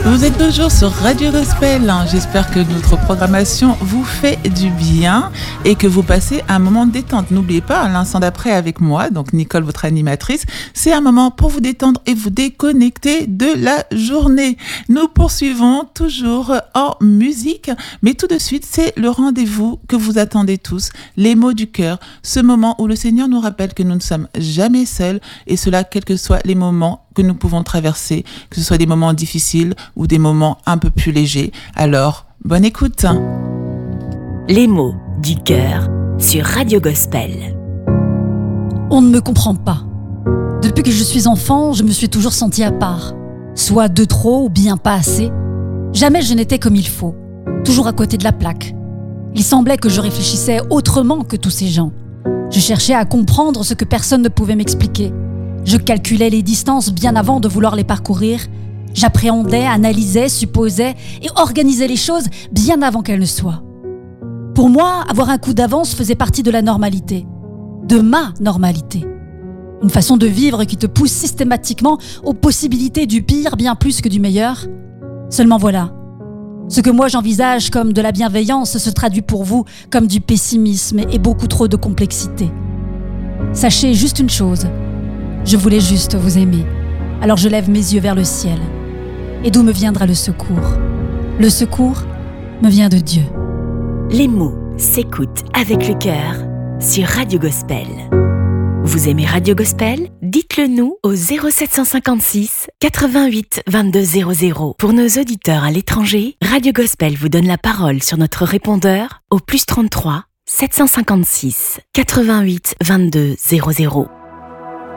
Vous êtes toujours sur Radio Gospel. J'espère que notre programmation vous fait du bien et que vous passez un moment de détente. N'oubliez pas, à l'instant d'après avec moi, donc Nicole, votre animatrice, c'est un moment pour vous détendre et vous déconnecter de la journée. Nous poursuivons toujours en musique, mais tout de suite, c'est le rendez-vous que vous attendez tous, les mots du cœur, ce moment où le Seigneur nous rappelle que nous ne sommes jamais seuls et cela, quels que soient les moments que nous pouvons traverser, que ce soit des moments difficiles ou des moments un peu plus légers. Alors, bonne écoute. Les mots du cœur sur Radio Gospel. On ne me comprend pas. Depuis que je suis enfant, je me suis toujours sentie à part. Soit de trop ou bien pas assez. Jamais je n'étais comme il faut. Toujours à côté de la plaque. Il semblait que je réfléchissais autrement que tous ces gens. Je cherchais à comprendre ce que personne ne pouvait m'expliquer. Je calculais les distances bien avant de vouloir les parcourir. J'appréhendais, analysais, supposais et organisais les choses bien avant qu'elles ne soient. Pour moi, avoir un coup d'avance faisait partie de la normalité. De ma normalité. Une façon de vivre qui te pousse systématiquement aux possibilités du pire bien plus que du meilleur. Seulement voilà. Ce que moi j'envisage comme de la bienveillance se traduit pour vous comme du pessimisme et beaucoup trop de complexité. Sachez juste une chose. Je voulais juste vous aimer. Alors je lève mes yeux vers le ciel. Et d'où me viendra le secours? Le secours me vient de Dieu. Les mots s'écoutent avec le cœur sur Radio Gospel. Vous aimez Radio Gospel? Dites-le nous au 0756 88 22 00. Pour nos auditeurs à l'étranger, Radio Gospel vous donne la parole sur notre répondeur au +33 756 88 22 00.